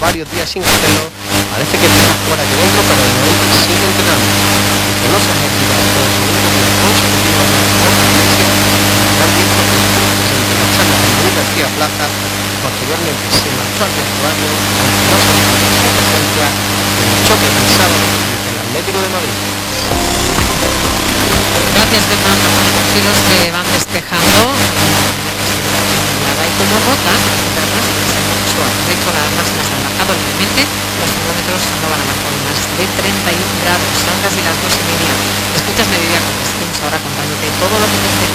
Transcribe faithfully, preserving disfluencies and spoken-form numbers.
varios días sin hacerlo, parece que está fuera de dentro, pero de momento sigue entrenando. Que no se ha ejercitado todos los minutos de la consecutiva de la competencia, han visto que estuvo presente en la charla de Luis García Plaza, posteriormente se marchó al vestuario, aunque no se encuentra su presencia en el choque del sábado ante el Atlético de Madrid. Gracias, Fernando. Bueno, los cielos se van despejando. Y como nota, ¿verdad? Suave. De hecho, las máximas han bajado levemente. Los termómetros no van a bajar más de treinta y un grados. Son casi las dos y media. Escuchas Mediodía Cope. Seguimos ahora contándote todo lo que te espera.